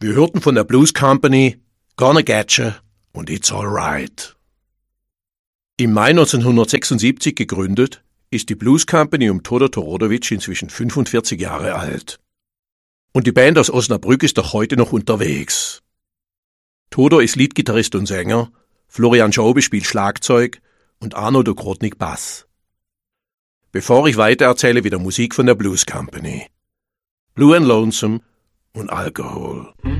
Wir hörten von der Blues Company Gonna Getcha und It's Alright. Im Mai 1976 gegründet, ist die Blues Company um Todor Todorovic inzwischen 45 Jahre alt. Und die Band aus Osnabrück ist auch heute noch unterwegs. Todor ist Leadgitarrist und Sänger, Florian Schaube spielt Schlagzeug und Arno Dukrotnik Bass. Bevor ich weiter erzähle, wieder Musik von der Blues Company. Blue and Lonesome und Alcohol.